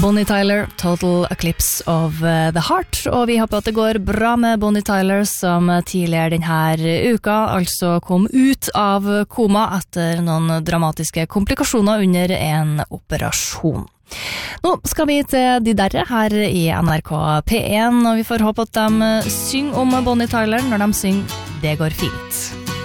Bonnie Tyler, Total Eclipse of the Heart, og vi håper at det går bra med Bonnie Tyler, som tidligere denne uka altså kom ut av koma etter noen dramatiske komplikasjoner under en operasjon. Nå skal vi til De Derre her i NRK P1, og vi får håpe at de synger om Bonnie Tyler når de synger Det går fint.